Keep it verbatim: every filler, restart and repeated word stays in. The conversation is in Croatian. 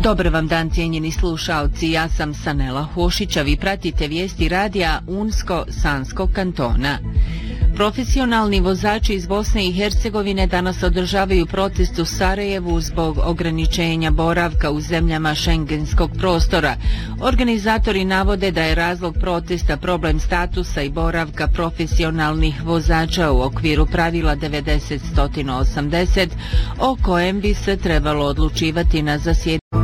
Dobar vam dan, cijenjeni slušaoci, ja sam Sanela Hošića, vi pratite vijesti radija Unsko-Sanskog kantona. Profesionalni vozači iz Bosne i Hercegovine danas održavaju protest u Sarajevu zbog ograničenja boravka u zemljama šengenskog prostora. Organizatori navode da je razlog protesta problem statusa i boravka profesionalnih vozača u okviru pravila devedeset osamdeset, o kojem bi se trebalo odlučivati na zasjedanju